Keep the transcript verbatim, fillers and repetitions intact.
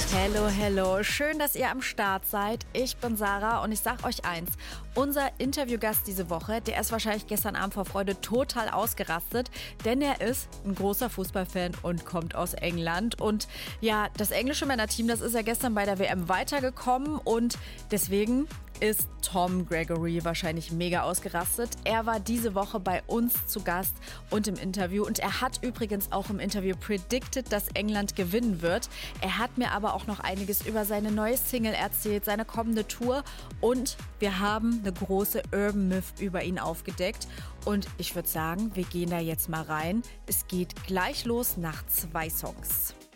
Hello, hello. Schön, dass ihr am Start seid. Ich bin Sarah und ich sag euch eins. Unser Interviewgast diese Woche, der ist wahrscheinlich gestern Abend vor Freude total ausgerastet, denn er ist ein großer Fußballfan und kommt aus England. Und ja, das englische Männerteam, das ist ja gestern bei der W M weitergekommen und deswegen ist Tom Gregory wahrscheinlich mega ausgerastet. Er war diese Woche bei uns zu Gast und im Interview und er hat übrigens auch im Interview predicted, dass England gewinnen wird. Er hat mir aber auch noch einiges über seine neue Single erzählt, seine kommende Tour und wir haben eine große Urban Myth über ihn aufgedeckt. Und ich würde sagen, wir gehen da jetzt mal rein. Es geht gleich los nach zwei Songs.